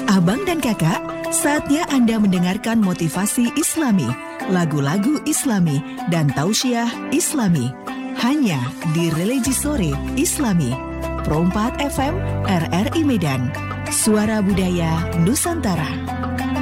Abang dan kakak, saatnya Anda mendengarkan motivasi Islami, lagu-lagu Islami, dan tausiah Islami. Hanya di Religi Sore Islami, Pro 4 FM, RRI Medan. Suara Budaya Nusantara.